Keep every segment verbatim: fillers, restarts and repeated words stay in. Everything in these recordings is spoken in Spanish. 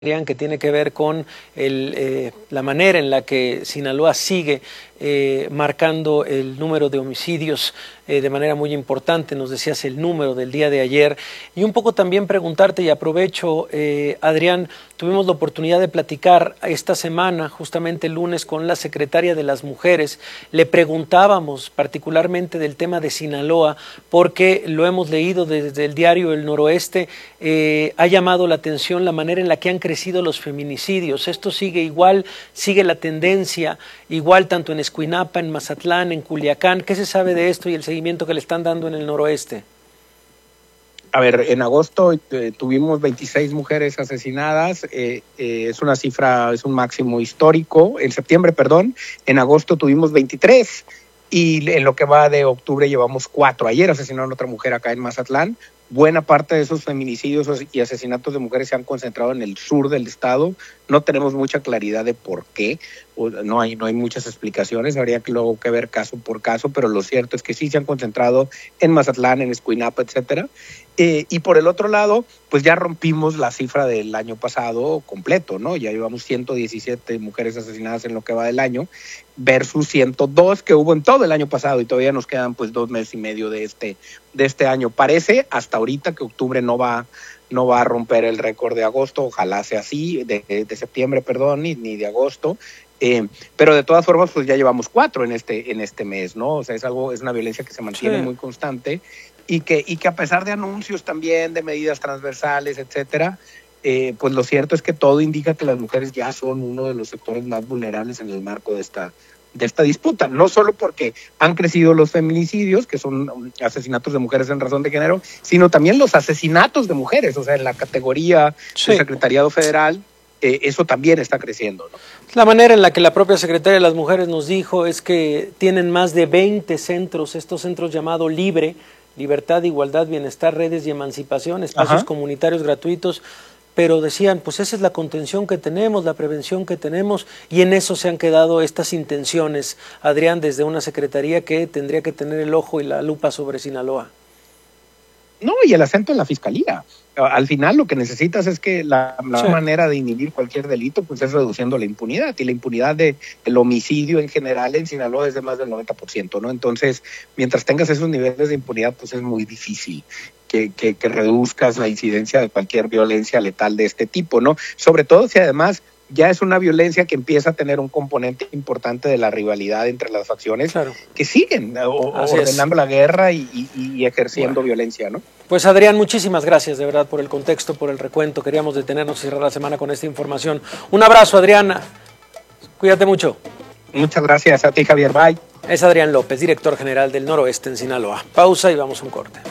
que tiene que ver con el, eh, la manera en la que Sinaloa sigue eh, marcando el número de homicidios eh, de manera muy importante. Nos decías el número del día de ayer y un poco también preguntarte, y aprovecho, eh, Adrián, tuvimos la oportunidad de platicar esta semana, justamente el lunes, con la secretaria de las Mujeres. Le preguntábamos particularmente del tema de Sinaloa, porque lo hemos leído desde el diario El Noroeste. Eh, ha llamado la atención la manera en la que han crecido los feminicidios. Esto sigue igual, sigue la tendencia igual tanto en Escuinapa, en Mazatlán, en Culiacán. ¿Qué se sabe de esto y el seguimiento que le están dando en el Noroeste? A ver, en agosto eh, tuvimos veintiséis mujeres asesinadas, eh, eh, es una cifra, es un máximo histórico. En septiembre, perdón, en agosto tuvimos veintitrés y en lo que va de octubre llevamos cuatro. Ayer asesinaron a otra mujer acá en Mazatlán. Buena parte de esos feminicidios y asesinatos de mujeres se han concentrado en el sur del estado. No tenemos mucha claridad de por qué, no hay, no hay muchas explicaciones, habría que luego que ver caso por caso, pero lo cierto es que sí se han concentrado en Mazatlán, en Escuinapa, etcétera. Eh, y por el otro lado, pues ya rompimos la cifra del año pasado completo, ¿no? Ya llevamos ciento diecisiete mujeres asesinadas en lo que va del año, versus ciento dos que hubo en todo el año pasado, y todavía nos quedan pues dos meses y medio de este, de este año. Parece hasta ahorita que octubre no va, no va a romper el récord de agosto, ojalá sea así, de, de, de septiembre, perdón, ni, ni de agosto. Eh, pero de todas formas, pues ya llevamos cuatro en este, en este mes, ¿no? O sea, es algo, es una violencia que se mantiene sí. muy constante y que, y que a pesar de anuncios también, de medidas transversales, etcétera, eh, pues lo cierto es que todo indica que las mujeres ya son uno de los sectores más vulnerables en el marco de esta, de esta disputa, no solo porque han crecido los feminicidios, que son asesinatos de mujeres en razón de género, sino también los asesinatos de mujeres, o sea, en la categoría sí. del Secretariado Federal, eh, eso también está creciendo, ¿no? La manera en la que la propia Secretaria de las Mujeres nos dijo es que tienen más de veinte centros, estos centros llamados LIBRE, Libertad, Igualdad, Bienestar, Redes y Emancipación, espacios Ajá. comunitarios gratuitos, pero decían, pues esa es la contención que tenemos, la prevención que tenemos, y en eso se han quedado estas intenciones, Adrián, desde una secretaría que tendría que tener el ojo y la lupa sobre Sinaloa. No, y el acento en la fiscalía. Al final lo que necesitas es que la, la sí. manera de inhibir cualquier delito pues es reduciendo la impunidad, y la impunidad de el homicidio en general en Sinaloa es de más del noventa por ciento, ¿no? Entonces, mientras tengas esos niveles de impunidad, pues es muy difícil que, que, que reduzcas la incidencia de cualquier violencia letal de este tipo, ¿no? Sobre todo si además ya es una violencia que empieza a tener un componente importante de la rivalidad entre las facciones claro. que siguen o, ordenando es. la guerra y, y, y ejerciendo bueno. violencia, ¿no? Pues Adrián, muchísimas gracias de verdad por el contexto, por el recuento. Queríamos detenernos y cerrar la semana con esta información. Un abrazo, Adrián. Cuídate mucho. Muchas gracias a ti, Javier. Bye. Es Adrián López, director general del Noroeste en Sinaloa. Pausa y vamos a un corte.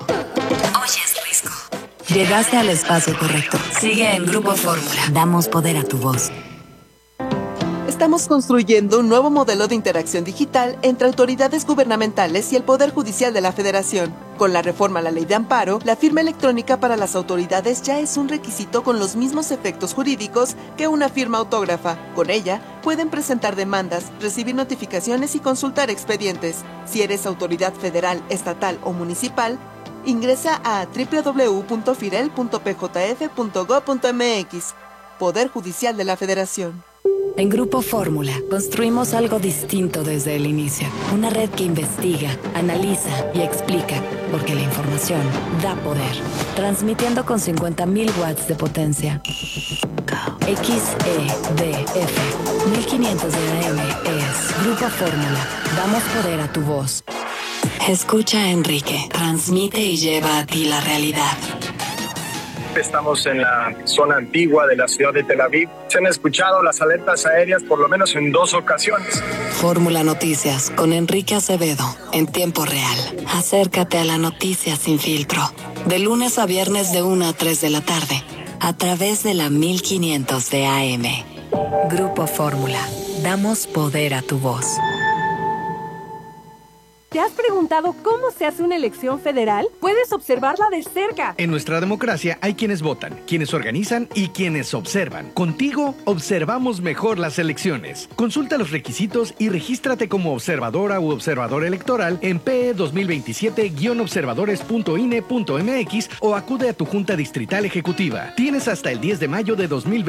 Llegaste al espacio correcto. Sigue en Grupo Fórmula. Damos poder a tu voz. Estamos construyendo un nuevo modelo de interacción digital entre autoridades gubernamentales y el Poder Judicial de la Federación. Con la reforma a la Ley de Amparo, la firma electrónica para las autoridades ya es un requisito con los mismos efectos jurídicos que una firma autógrafa. Con ella, pueden presentar demandas, recibir notificaciones y consultar expedientes. Si eres autoridad federal, estatal o municipal, ingresa a doble u doble u doble u punto firel punto p j f punto gob punto m x. Poder Judicial de la Federación. En Grupo Fórmula construimos algo distinto desde el inicio. Una red que investiga, analiza y explica, porque la información da poder. Transmitiendo con cincuenta mil watts de potencia. X E D F mil quinientos de A M es Grupo Fórmula. Damos poder a tu voz. Escucha a Enrique, transmite y lleva a ti la realidad. Estamos en la zona antigua de la ciudad de Tel Aviv. Se han escuchado las alertas aéreas por lo menos en dos ocasiones. Fórmula Noticias con Enrique Acevedo en tiempo real. Acércate a la noticia sin filtro. De lunes a viernes de una a tres de la tarde. A través de la mil quinientos de A M. Grupo Fórmula. Damos poder a tu voz. ¿Te has preguntado cómo se hace una elección federal? Puedes observarla de cerca. En nuestra democracia hay quienes votan, quienes organizan y quienes observan. Contigo observamos mejor las elecciones. Consulta los requisitos y regístrate como observadora u observador electoral en P E dos mil veintisiete guion observadores punto I N E punto M X o acude a tu junta distrital ejecutiva. Tienes hasta el diez de mayo de dos mil veinte